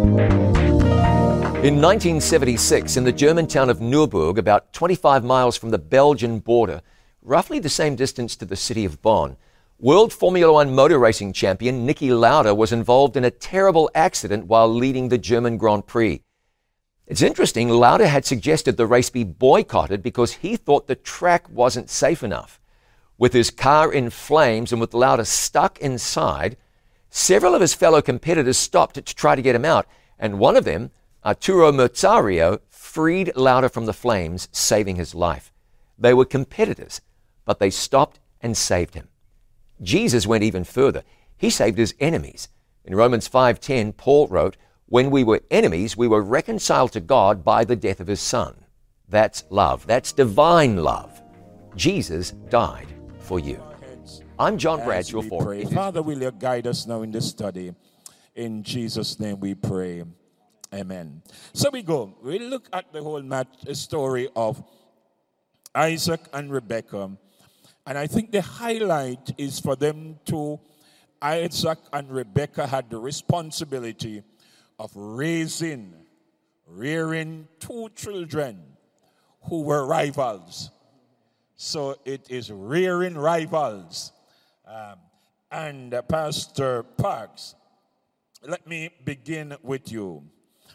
In 1976, in the German town of Nuremberg, about 25 miles from the Belgian border, roughly the same distance to the city of Bonn, World Formula One motor racing champion Niki Lauda was involved in a terrible accident while leading the German Grand Prix. It's interesting, Lauda had suggested the race be boycotted because he thought the track wasn't safe enough. With his car in flames and with Lauda stuck inside, several of his fellow competitors stopped to try to get him out, and one of them, Arturo Merzario, freed Lauda from the flames, saving his life. They were competitors, but they stopped and saved him. Jesus went even further. He saved his enemies. In Romans 5:10, Paul wrote, "When we were enemies, we were reconciled to God by the death of his Son." That's love. That's divine love. Jesus died for you. I'm John Bradshaw for Father, will you guide us now in this study? In Jesus' name we pray. Amen. So we go. We look at the whole story of Isaac and Rebekah. And I think the highlight is for them to, Isaac and Rebekah had the responsibility of rearing two children who were rivals. So it is rearing rivals. And Pastor Parks, let me begin with you.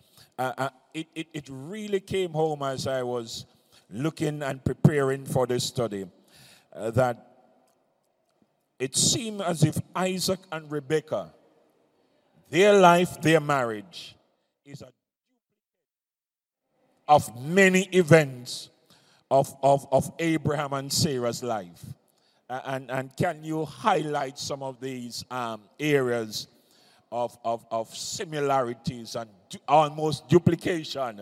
It really came home as I was looking and preparing for this study that it seemed as if Isaac and Rebekah, their life, their marriage, is a of many events of Abraham and Sarah's life. And can you highlight some of these areas of similarities and almost duplication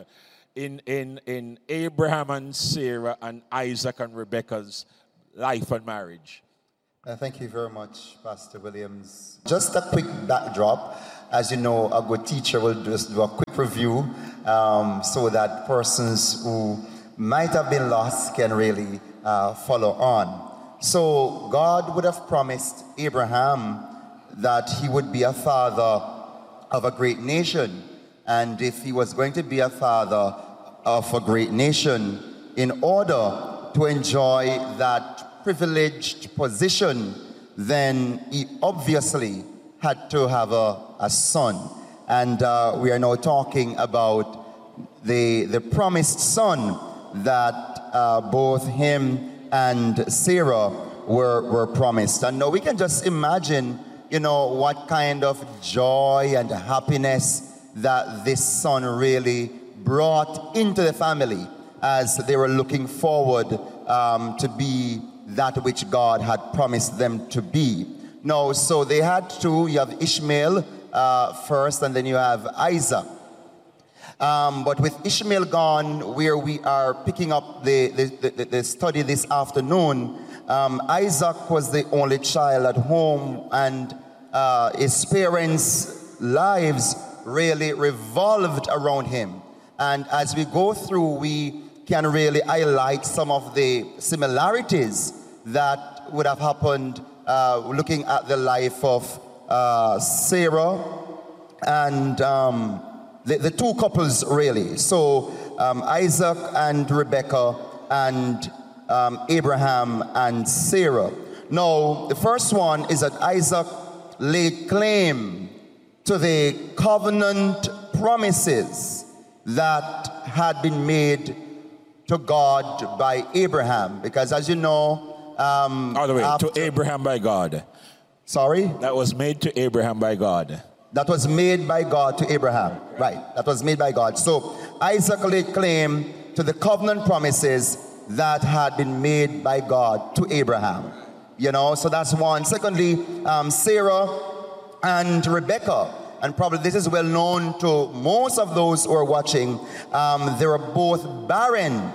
in Abraham and Sarah and Isaac and Rebekah's life and marriage? Thank you very much, Pastor Williams. Just a quick backdrop. As you know, a good teacher will just do a quick review so that persons who might have been lost can really follow on. So God would have promised Abraham that he would be a father of a great nation. And if he was going to be a father of a great nation, in order to enjoy that privileged position, then he obviously had to have a son. And we are now talking about the promised son that both him and Sarah were promised. And now we can just imagine, what kind of joy and happiness that this son really brought into the family as they were looking forward to be that which God had promised them to be. Now, so they had two. You have Ishmael first, and then you have Isaac. But with Ishmael gone, where we are picking up the study this afternoon, Isaac was the only child at home, and his parents' lives really revolved around him. And as we go through, we can really highlight some of the similarities that would have happened looking at the life of Sarah and the two couples, really. So Isaac and Rebekah and Abraham and Sarah. Now, the first one is that Isaac laid claim to the covenant promises that had been made to God by Abraham. Because as you know... all the way, to Abraham by God. Sorry? That was made to Abraham by God. That was made by God to Abraham. Right. That was made by God. So Isaac laid claim to the covenant promises that had been made by God to Abraham. So that's one. Secondly, Sarah and Rebekah, and probably this is well known to most of those who are watching, they were both barren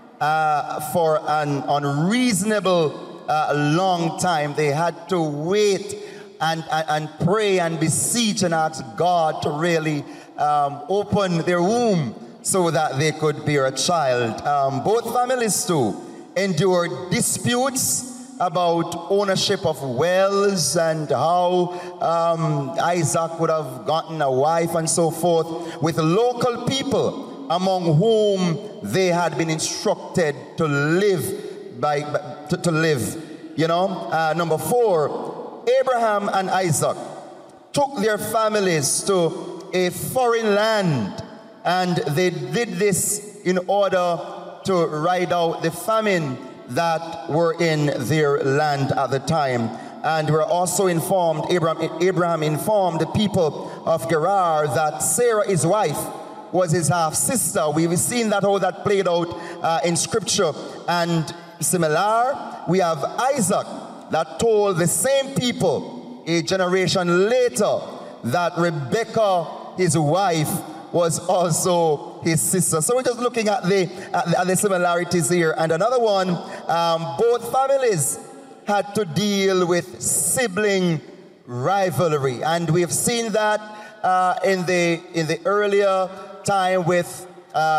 for an unreasonable long time. They had to wait and pray and beseech and ask God to really open their womb so that they could bear a child. Both families too endured disputes about ownership of wells and how Isaac would have gotten a wife and so forth with local people among whom they had been instructed to live to live. You know, number 4, Abraham and Isaac took their families to a foreign land, and they did this in order to ride out the famine that were in their land at the time. And we're also informed, Abraham informed the people of Gerar that Sarah, his wife, was his half-sister. We've seen that, how that played out in scripture. And similar, we have Isaac that told the same people a generation later that Rebekah, his wife, was also his sister. So we're just looking at the similarities here. And another one, both families had to deal with sibling rivalry, and we've seen that in the earlier time with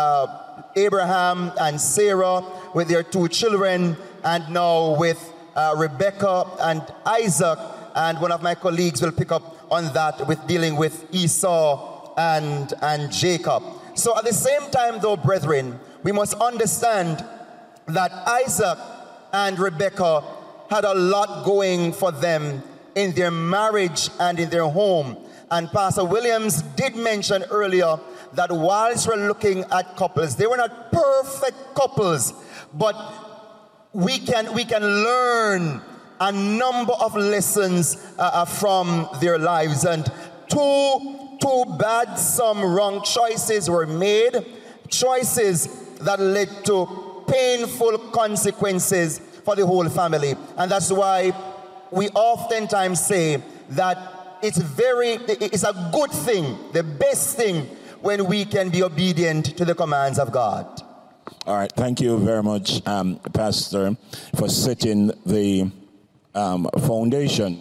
Abraham and Sarah with their 2 children, and now with Rebekah and Isaac. And one of my colleagues will pick up on that with dealing with Esau and Jacob. So at the same time, though, brethren, we must understand that Isaac and Rebekah had a lot going for them in their marriage and in their home. And Pastor Williams did mention earlier that whilst we're looking at couples, they were not perfect couples, but we can learn a number of lessons from their lives. And too bad some wrong choices were made, choices that led to painful consequences for the whole family. And that's why we oftentimes say that it's a good thing, the best thing, when we can be obedient to the commands of God. All right, thank you very much, Pastor, for setting the foundation.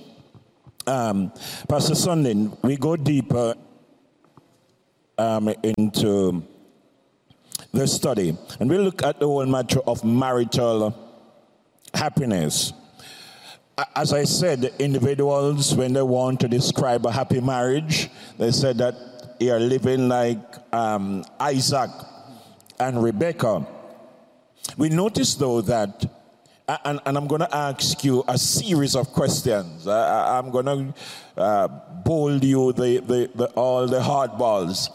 Pastor Sundin, we go deeper into the study, and we look at the whole matter of marital happiness. As I said, individuals, when they want to describe a happy marriage, they said that they are living like Isaac and Rebekah. We notice, though, that, and I'm going to ask you a series of questions. I'm going to bold you all the hardballs.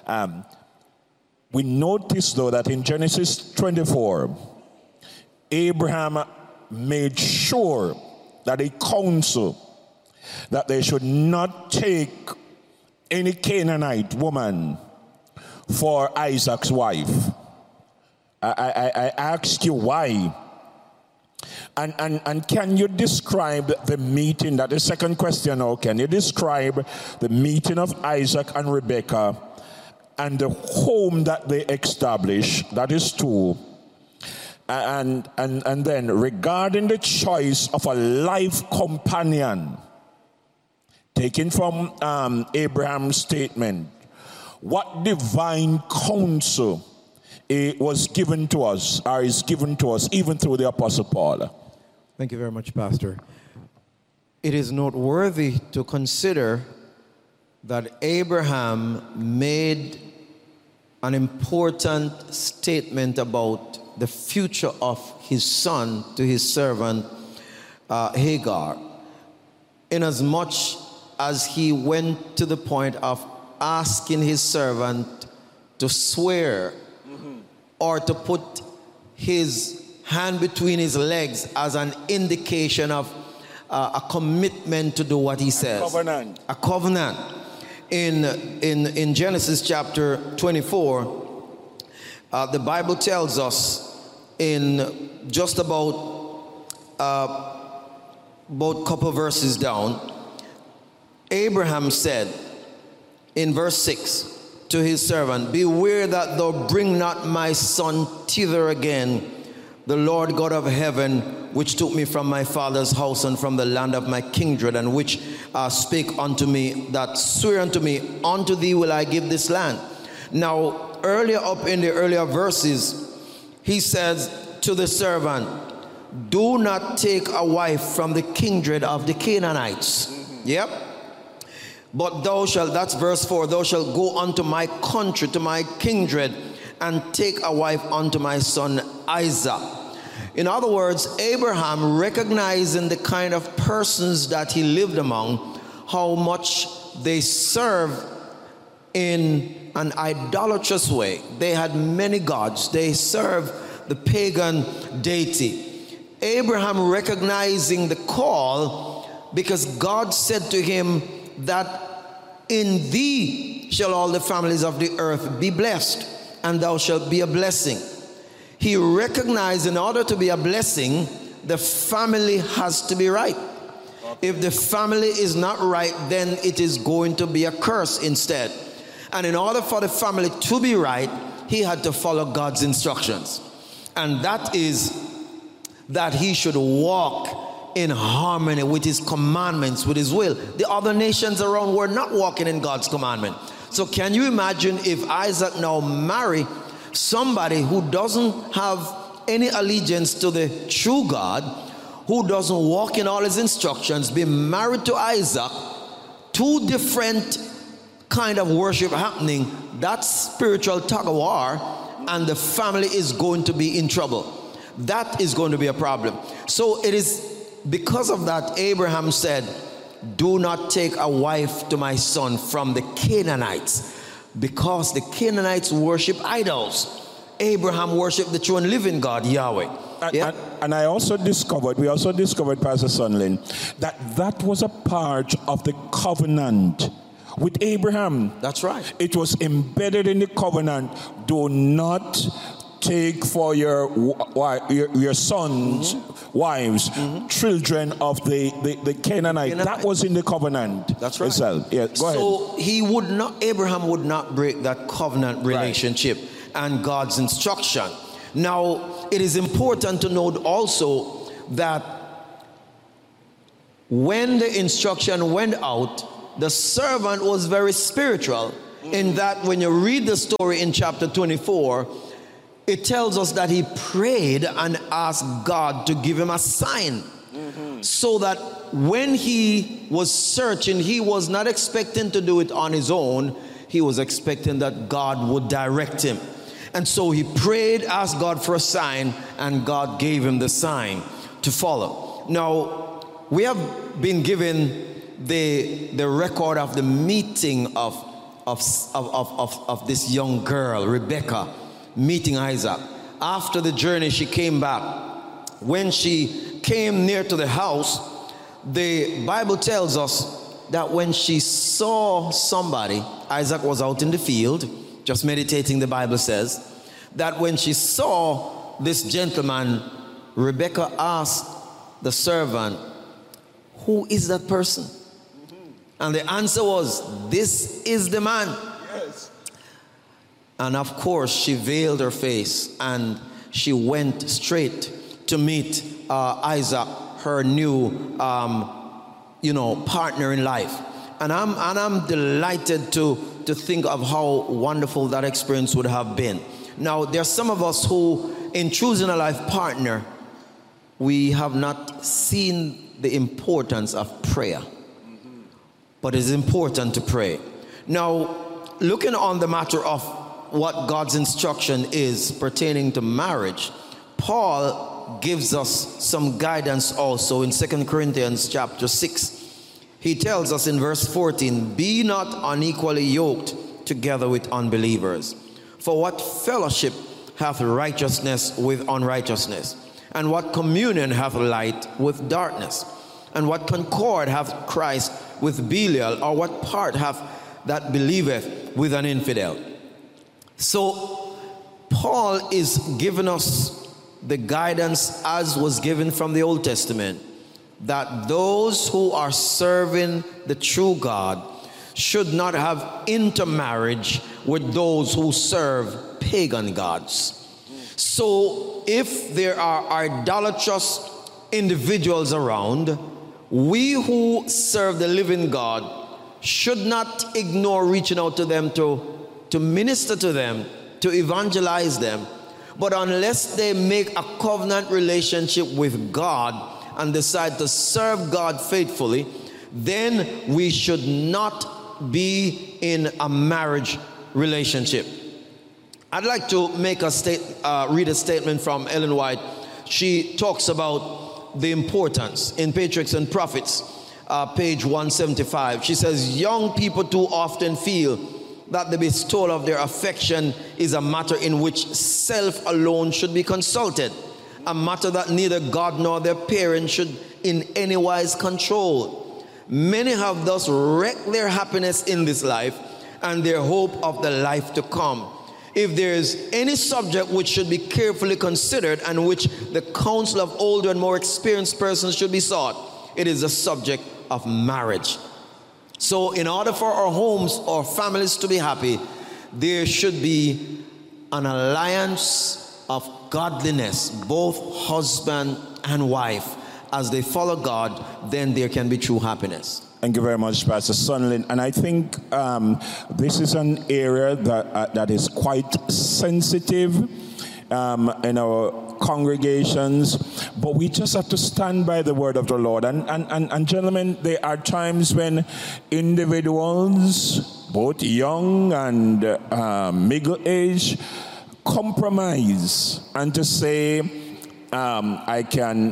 We notice, though, that in Genesis 24, Abraham made sure that a counsel that they should not take any Canaanite woman for Isaac's wife. I ask you why. And can you describe the meeting? That is the second question now. Can you describe the meeting of Isaac and Rebekah and the home that they established? That is 2. And then regarding the choice of a life companion, taken from Abraham's statement, what divine counsel was given to us, or is given to us, even through the Apostle Paul? Thank you very much, Pastor. It is noteworthy to consider that Abraham made an important statement about the future of his son to his servant Hagar, inasmuch as he went to the point of asking his servant to swear or to put his hand between his legs as an indication of a commitment to do what he says. A covenant. In Genesis chapter 24, the Bible tells us in just about couple verses down, Abraham said in verse 6 to his servant, "Beware that thou bring not my son thither again. The Lord God of heaven, which took me from my father's house and from the land of my kindred, and which spake unto me, that swear unto me, unto thee will I give this land." Now, earlier up in the earlier verses, he says to the servant, do not take a wife from the kindred of the Canaanites. Yep. But thou shalt, that's verse 4, thou shalt go unto my country, to my kindred, and take a wife unto my son Isaac. In other words, Abraham, recognizing the kind of persons that he lived among, how much they serve in an idolatrous way. They had many gods. They served the pagan deity. Abraham recognizing the call, because God said to him that in thee shall all the families of the earth be blessed, and thou shalt be a blessing. He recognized in order to be a blessing, the family has to be right. If the family is not right, then it is going to be a curse instead. And in order for the family to be right, he had to follow God's instructions. And that is that he should walk in harmony with his commandments, with his will. The other nations around were not walking in God's commandment. So can you imagine if Isaac now marry somebody who doesn't have any allegiance to the true God, who doesn't walk in all his instructions, be married to Isaac, two different kind of worship happening, that's spiritual tug of war, and the family is going to be in trouble. That is going to be a problem. So it is because of that Abraham said, do not take a wife to my son from the Canaanites, because the Canaanites worship idols. Abraham worshiped the true and living God, Yahweh. And I also discovered, we also discovered, Pastor Sunlin, that was a part of the covenant with Abraham. That's right. It was embedded in the covenant. Do not take for your sons, wives, children of the Canaanite. That was in the covenant. That's right. Itself. Yeah, go ahead. So Abraham would not break that covenant relationship and God's instruction. Now, it is important to note also that when the instruction went out, the servant was very spiritual, in that when you read the story in chapter 24, it tells us that he prayed and asked God to give him a sign. So that when he was searching, he was not expecting to do it on his own. He was expecting that God would direct him. And so he prayed, asked God for a sign, and God gave him the sign to follow. Now, we have been given the record of the meeting of this young girl, Rebecca, meeting Isaac. After the journey, she came back. When she came near to the house, the Bible tells us that when she saw somebody, Isaac was out in the field, just meditating, the Bible says, that when she saw this gentleman, Rebecca asked the servant, who is that person? And the answer was, this is the man. Yes. And of course, she veiled her face and she went straight to meet Isaac, her new, partner in life. And I'm delighted to think of how wonderful that experience would have been. Now, there are some of us who, in choosing a life partner, we have not seen the importance of prayer. But it's important to pray. Now, looking on the matter of what God's instruction is pertaining to marriage, Paul gives us some guidance also in 2 Corinthians chapter 6. He tells us in verse 14, be not unequally yoked together with unbelievers. For what fellowship hath righteousness with unrighteousness? And what communion hath light with darkness? And what concord hath Christ with Belial? Or what part hath that believeth with an infidel? So Paul is giving us the guidance as was given from the Old Testament, that those who are serving the true God should not have intermarriage with those who serve pagan gods. So if there are idolatrous individuals around, we who serve the living God should not ignore reaching out to them to minister to them, to evangelize them, But unless they make a covenant relationship with God and decide to serve God faithfully, then we should not be in a marriage relationship. I'd like to make read a statement from Ellen White. She talks about the importance in Patriarchs and Prophets, page 175. She says, young people too often feel that the bestowal of their affection is a matter in which self alone should be consulted, a matter that neither God nor their parents should in any wise control. Many have thus wrecked their happiness in this life and their hope of the life to come. If there is any subject which should be carefully considered and which the counsel of older and more experienced persons should be sought, it is the subject of marriage. So in order for our homes or families to be happy, there should be an alliance of godliness, both husband and wife. As they follow God, then there can be true happiness. Thank you very much, Pastor Sunlin. And I think this is an area that is quite sensitive in our congregations, but we just have to stand by the word of the Lord. And gentlemen, there are times when individuals, both young and middle-aged, compromise and to say, I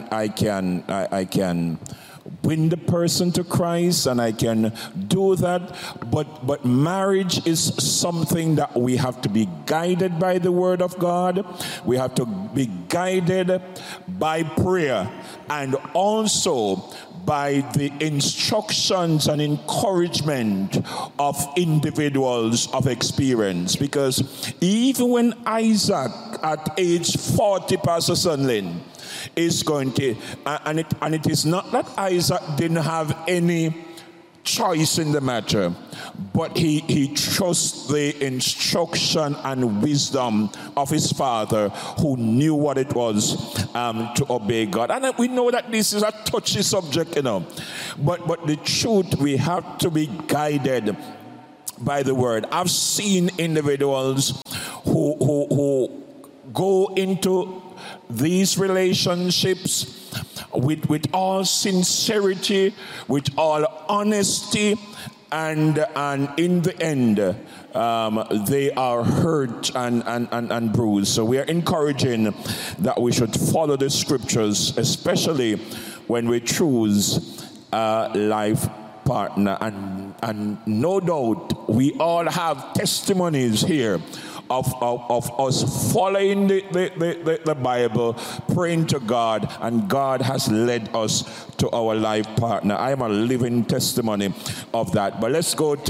can win the person to Christ and I can do that, but marriage is something that we have to be guided by the word of God. We have to be guided by prayer and also by the instructions and encouragement of individuals of experience. Because even when Isaac at age 40, Pastor Sunlin, is going to, and it is not that Isaac didn't have any choice in the matter, but he trusts the instruction and wisdom of his father, who knew what it was to obey God. And we know that this is a touchy subject, but the truth, we have to be guided by the word. I've seen individuals who go into these relationships with all sincerity, with all honesty, and in the end, they are hurt and bruised. So we are encouraging that we should follow the scriptures, especially when we choose a life partner. And no doubt, we all have testimonies here of us following the Bible, praying to God, and God has led us to our life partner. I am a living testimony of that. But let's go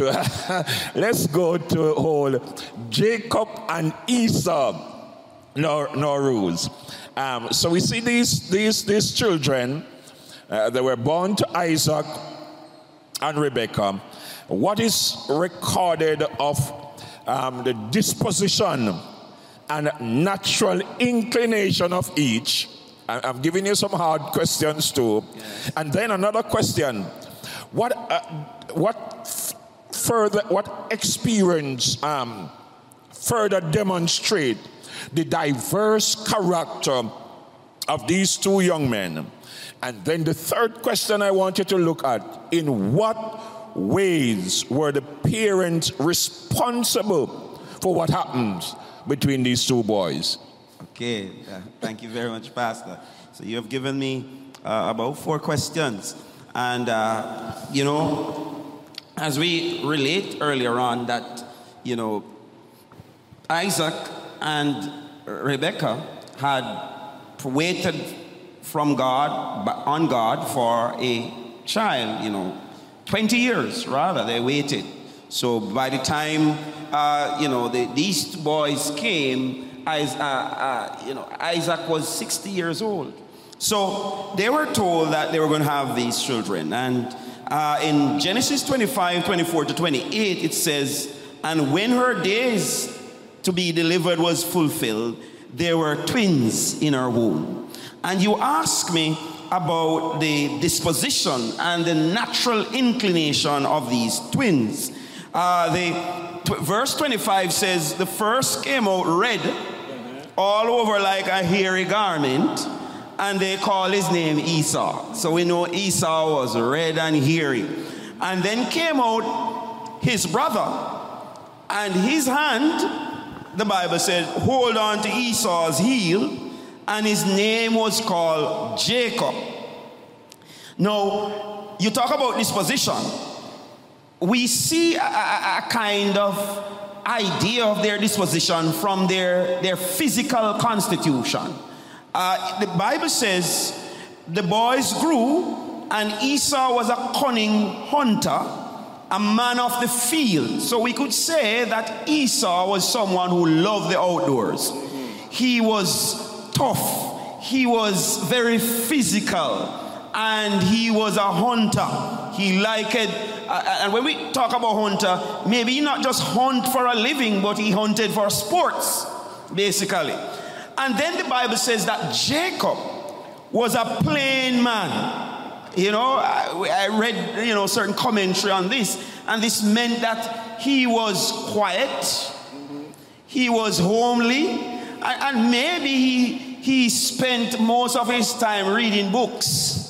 to whole Jacob and Esau Noruz. So we see these children. They were born to Isaac and Rebekah. What is recorded of the disposition and natural inclination of each? I'm giving you some hard questions too. Yes. And then another question: what experience further demonstrate the diverse character of these two young men? And then the third question I want you to look at: in what ways were the parents responsible for what happens between these two boys? Okay, thank you very much, Pastor. So you have given me about 4 questions. And, as we relate earlier on that, Isaac and Rebekah had waited on God for a child, 20 years rather, they waited. So by the time, these boys came, Isaac was 60 years old. So they were told that they were going to have these children. And in Genesis 25, 24 to 28, it says, and when her days to be delivered was fulfilled, there were twins in her womb. And you ask me about the disposition and the natural inclination of these twins. Verse 25 says, the first came out red all over like a hairy garment, and they call his name Esau. So we know Esau was red and hairy. And then came out his brother, and his hand, the Bible said, hold on to Esau's heel, and his name was called Jacob. Now, you talk about disposition. We see a kind of idea of their disposition from their physical constitution. The Bible says the boys grew, and Esau was a cunning hunter, a man of the field. So we could say that Esau was someone who loved the outdoors. He was tough. He was very physical. And he was a hunter. He liked it. And when we talk about hunter, maybe he not just hunt for a living, but he hunted for sports, basically. And then the Bible says that Jacob was a plain man. You know, I read, certain commentary on this, and this meant that he was quiet, he was homely, and maybe he spent most of his time reading books.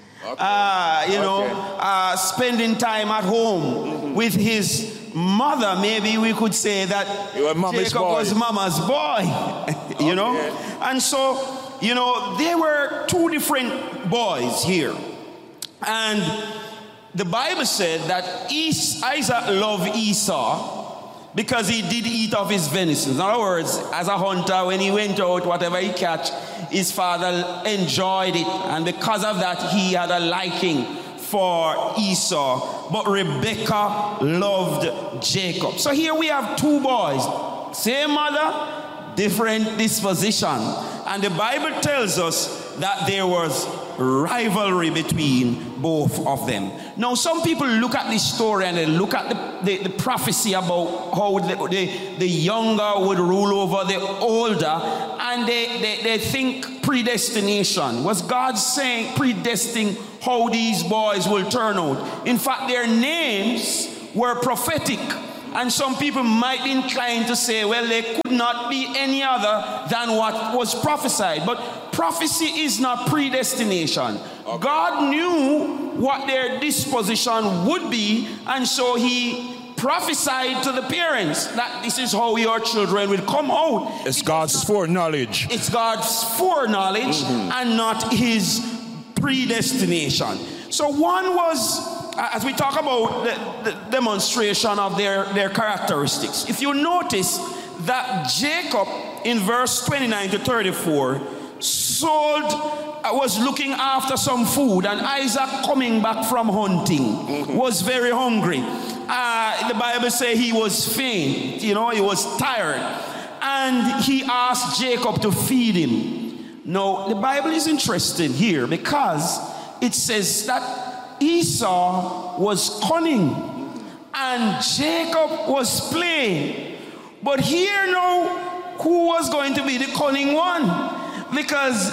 Spending time at home with his mother. Maybe we could say that Jacob was mama's boy, And so, there were two different boys here. And the Bible said that Isaac loved Esau because he did eat of his venison. In other words, as a hunter, when he went out, whatever he catch, his father enjoyed it. And because of that, he had a liking for Esau. But Rebekah loved Jacob. So here we have two boys. Same mother, different disposition. And the Bible tells us that there was rivalry between both of them. Now, some people look at this story and they look at the prophecy about how the younger would rule over the older, and they think predestination. Was God saying predestining how these boys will turn out? In fact, their names were prophetic. And some people might be inclined to say, well, they could not be any other than what was prophesied. But prophecy is not predestination. Okay. God knew what their disposition would be, and so he prophesied to the parents that this is how your children will come out. It's God's foreknowledge. It's God's foreknowledge and not his predestination. So one was, as we talk about the demonstration of their characteristics, if you notice that Jacob in verse 29 to 34 was looking after some food, and Isaac, coming back from hunting, was very hungry. The Bible says he was faint, he was tired, and he asked Jacob to feed him. Now, the Bible is interesting here because it says that Esau was cunning and Jacob was plain. But here now, who was going to be the cunning one? Because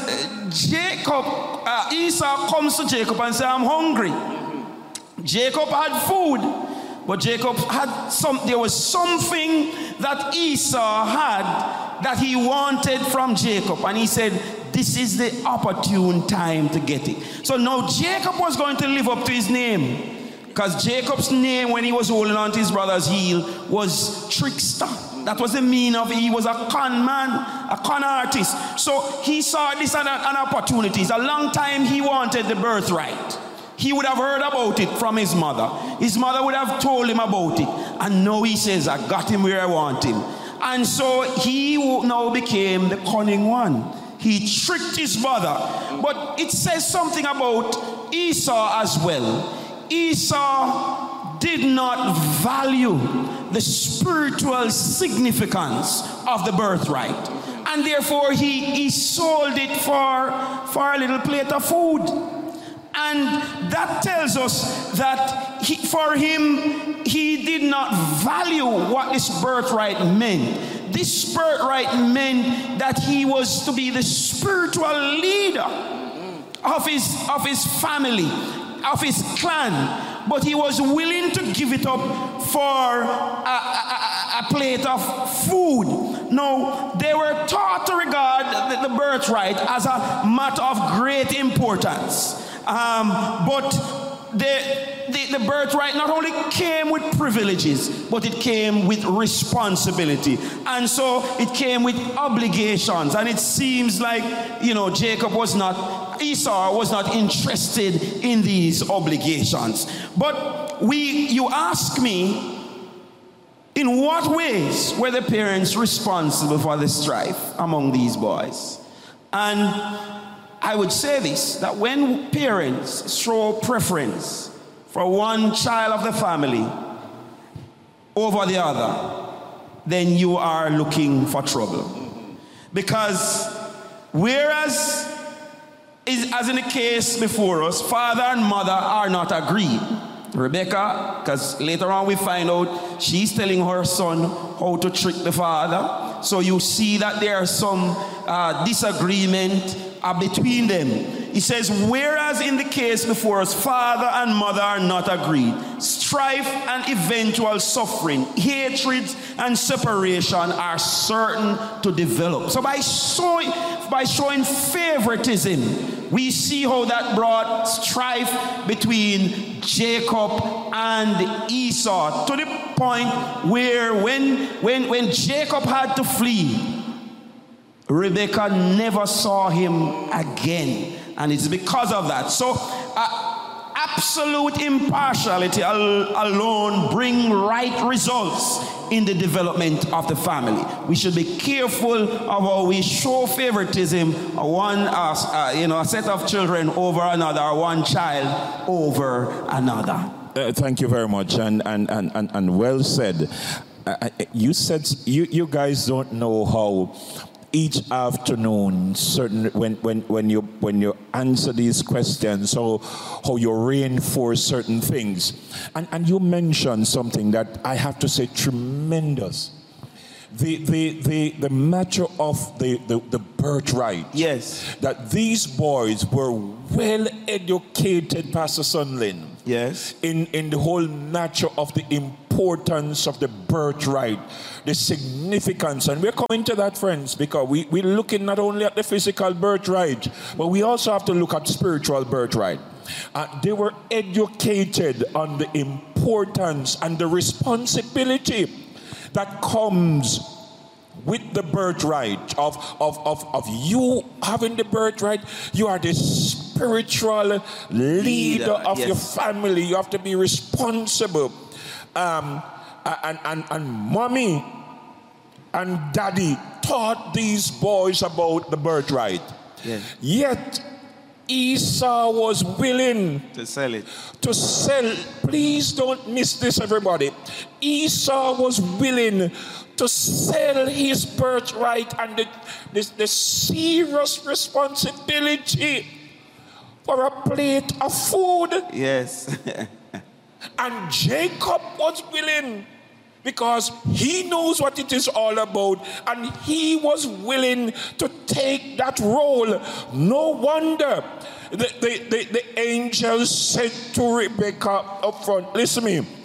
Esau comes to Jacob and says, I'm hungry. Jacob had food, but Jacob had there was something that Esau had that he wanted from Jacob. And he said, this is the opportune time to get it. So now Jacob was going to live up to his name. Because Jacob's name, when he was holding on to his brother's heel, was trickster. That was the meaning of it. He was a con man, a con artist. So he saw this as an opportunity. A long time he wanted the birthright. He would have heard about it from his mother. His mother would have told him about it. And now he says, I got him where I want him. And so he now became the cunning one. He tricked his brother. But it says something about Esau as well. Esau did not value the spiritual significance of the birthright. And therefore he sold it for a little plate of food. And that tells us that for him, he did not value what this birthright meant. This birthright meant that he was to be the spiritual leader of his family, of his clan, but he was willing to give it up for a plate of food. Now, they were taught to regard the birthright as a matter of great importance. But the birthright not only came with privileges, but it came with responsibility. And so it came with obligations. And it seems like, Esau was not interested in these obligations. But you ask me, in what ways were the parents responsible for the strife among these boys? And I would say this, that when parents show preference for one child of the family over the other, then you are looking for trouble. Because whereas, as in the case before us, father and mother are not agreed. Rebecca, because later on we find out she's telling her son how to trick the father. So you see that there are some disagreement between them. He says, whereas in the case before us, father and mother are not agreed, strife and eventual suffering, hatred and separation are certain to develop. So by showing favoritism, we see how that brought strife between Jacob and Esau, to the point where when Jacob had to flee, Rebekah never saw him again. And it's because of that. So absolute impartiality alone bring right results in the development of the family. We should be careful of how we show favoritism, a set of children over another, or one child over another. Thank you very much, and well said. You said you guys don't know how each afternoon, when you answer these questions, how you reinforce certain things, and you mentioned something that I have to say tremendous. The matter of the birthright. Yes. That these boys were well educated, Pastor Sunlin. Yes. In the whole matter of the importance of the birthright, the significance. And we're coming to that, friends, because we're looking not only at the physical birthright, but we also have to look at spiritual birthright. They were educated on the importance and the responsibility that comes with the birthright of you having the birthright. You are the spiritual leader of your family. You have to be responsible. And mommy and daddy taught these boys about the birthright. Yes. Yet Esau was willing to sell it. To sell. Please don't miss this, everybody. Esau was willing to sell his birthright and the serious responsibility for a plate of food. Yes. And Jacob was willing, because he knows what it is all about, and he was willing to take that role. No wonder the angel said to Rebekah up front, listen to me,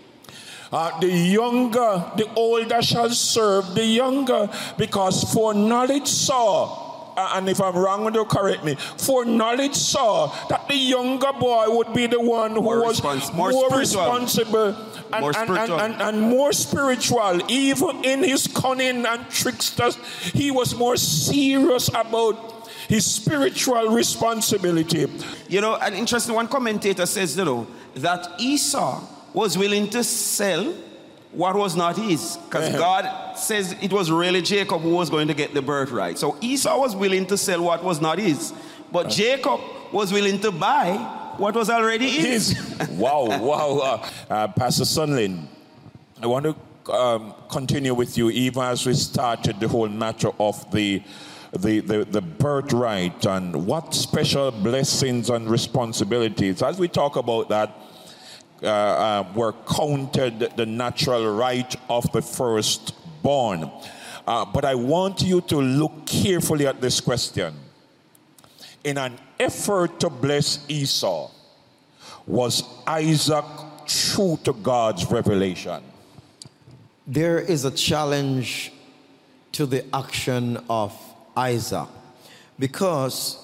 the older shall serve the younger, because foreknowledge saw, and if I'm wrong, don't correct me, foreknowledge saw that the younger boy would be the one who was more responsible and more spiritual. Even in his cunning and tricksters, he was more serious about his spiritual responsibility. An interesting one commentator says, that Esau was willing to sell what was not his, because God says it was really Jacob who was going to get the birthright. So Esau was willing to sell what was not his, but Jacob was willing to buy what was already his. Wow. Pastor Sunlin, I want to continue with you even as we started the whole matter of the birthright and what special blessings and responsibilities. As we talk about that, were counted the natural right of the firstborn. But I want you to look carefully at this question. In an effort to bless Esau, was Isaac true to God's revelation? There is a challenge to the action of Isaac. Because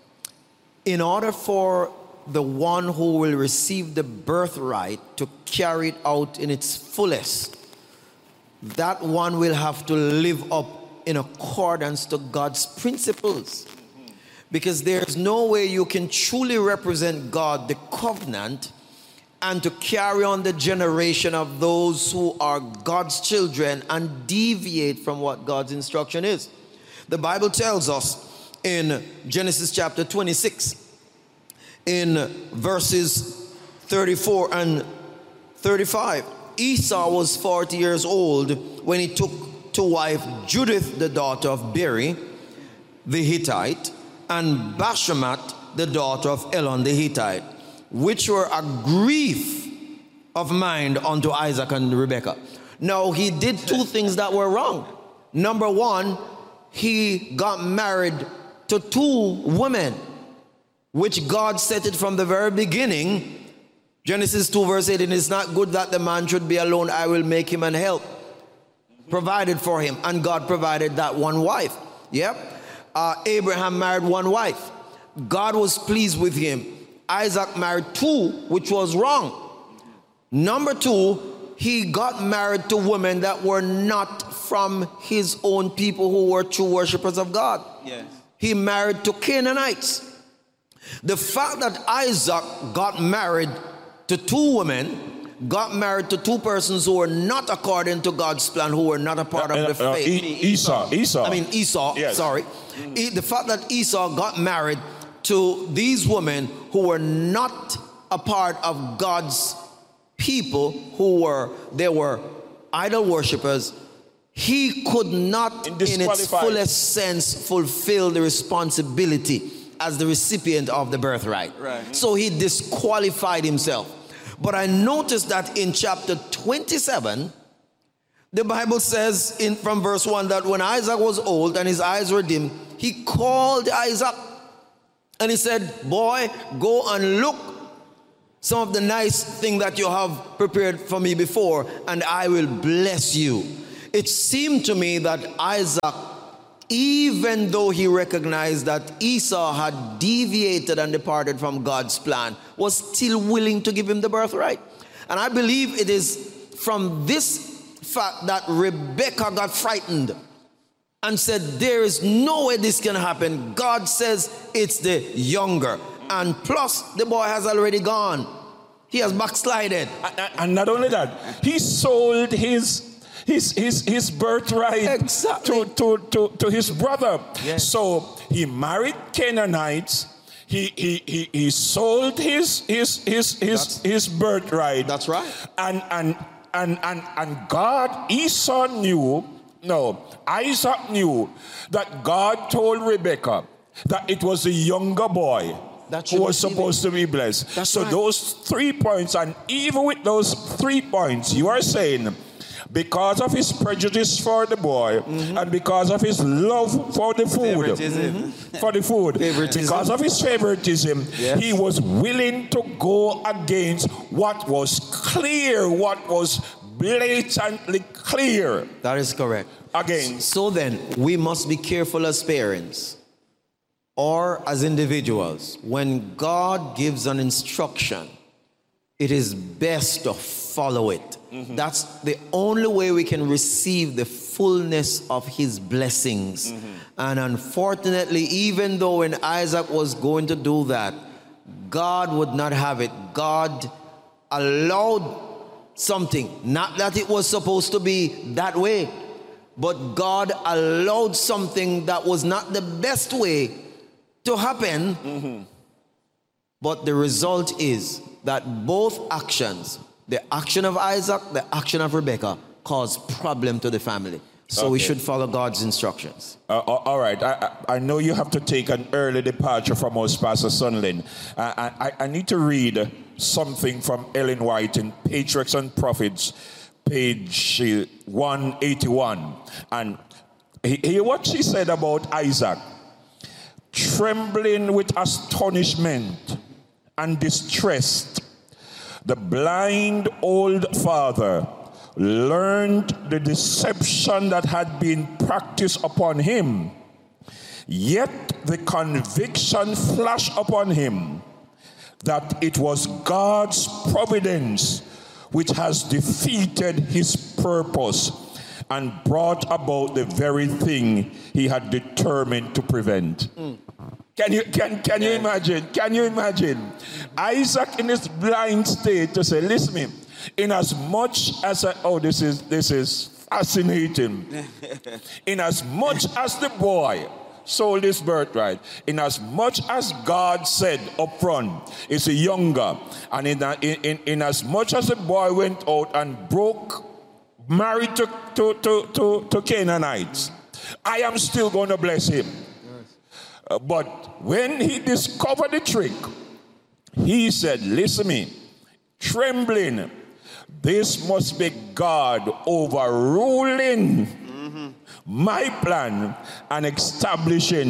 in order for the one who will receive the birthright to carry it out in its fullest, that one will have to live up in accordance to God's principles. Because there's no way you can truly represent God, the covenant, and to carry on the generation of those who are God's children and deviate from what God's instruction is. The Bible tells us in Genesis chapter 26, in verses 34 and 35, Esau was 40 years old when he took to wife Judith, the daughter of Beri, the Hittite, and Bashemat, the daughter of Elon, the Hittite, which were a grief of mind unto Isaac and Rebekah. Now, he did two things that were wrong. Number one, he got married to two women, which God said it from the very beginning. Genesis 2 verse 18, it's not good that the man should be alone. I will make him an help. Provided for him. And God provided that one wife. Yep. Abraham married one wife. God was pleased with him. Isaac married two, which was wrong. Number two, he got married to women that were not from his own people who were true worshippers of God. Yes. He married to Canaanites. The fact that Isaac got married to two women, got married to two persons who were not according to God's plan, who were not a part of the faith. Esau. Yes. Sorry. The fact that Esau got married to these women who were not a part of God's people, they were idol worshippers, he could not in its fullest sense fulfill the responsibility as the recipient of the birthright. Right. So he disqualified himself. But I noticed that in chapter 27, the Bible says from verse 1 that when Isaac was old and his eyes were dim, he called Isaac and he said, boy, go and look some of the nice thing that you have prepared for me before, and I will bless you. It seemed to me that Isaac, even though he recognized that Esau had deviated and departed from God's plan, was still willing to give him the birthright. And I believe it is from this fact that Rebekah got frightened and said, there is no way this can happen. God says it's the younger. And plus, the boy has already gone. He has backslided. And not only that, he sold his birthright to his brother. Yes. So he married Canaanites. He sold his birthright. That's right. And God, Isaac knew that God told Rebekah that it was the younger boy who was supposed to be blessed. That's so right. Those 3 points, and even with those 3 points, you are saying, because of his prejudice for the boy, and because of his love for the food, because of his favoritism, yes, he was willing to go against what was clear, what was blatantly clear. That is correct. Again. So then, we must be careful as parents or as individuals. When God gives an instruction, it is best to follow it. That's the only way we can receive the fullness of his blessings. And unfortunately, even though when Isaac was going to do that, God would not have it. God allowed something, not that it was supposed to be that way, but God allowed something that was not the best way to happen. But the result is that both actions, the action of Isaac, the action of Rebekah, caused problem to the family. So we should follow God's instructions. All right. I know you have to take an early departure from us, Pastor Sunlin. I need to read something from Ellen White in Patriarchs and Prophets, page 181. And hear what she said about Isaac. Trembling with astonishment and distressed, the blind old father learned the deception that had been practiced upon him, yet the conviction flashed upon him that it was God's providence which has defeated his purpose and brought about the very thing he had determined to prevent. Can you imagine? Can you imagine? Isaac in his blind state to say, listen to me, in as much as this is fascinating. In as much as the boy sold his birthright, in as much as God said up front, is a younger, and in as much as the boy went out and married to Canaanites, I am still going to bless him. But when he discovered the trick, he said, listen to me, trembling, this must be God overruling my plan and establishing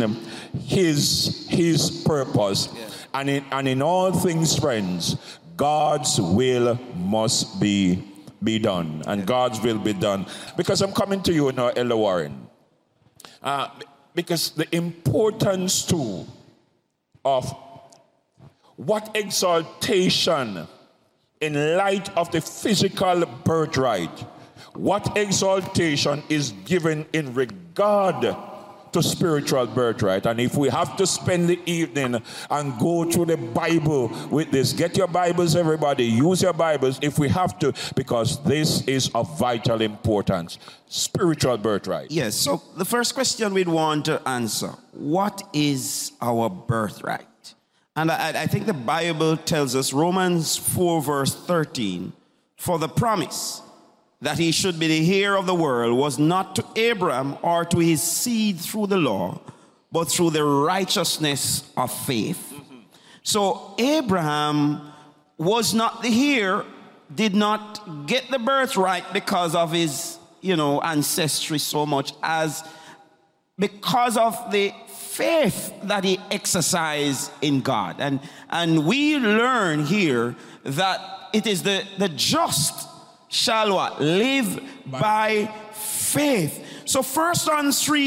his purpose. Yeah. And in all things, friends, God's will must be done. And God's will be done. Because I'm coming to you now, Elder Warren. Because the importance too of what exaltation in light of the physical birthright, what exaltation is given in regard to spiritual birthright. And if we have to spend the evening and go through the Bible with this, get your Bibles, everybody, use your Bibles if we have to, because this is of vital importance. Spiritual birthright. Yes, so the first question we'd want to answer, what is our birthright? And I think the Bible tells us, Romans 4 verse 13, for the promise that he should be the heir of the world was not to Abraham or to his seed through the law, but through the righteousness of faith. So Abraham was not the heir, did not get the birthright because of his, ancestry so much as because of the faith that he exercised in God. And we learn here that it is the just shall what? Live by faith. So 1 John 3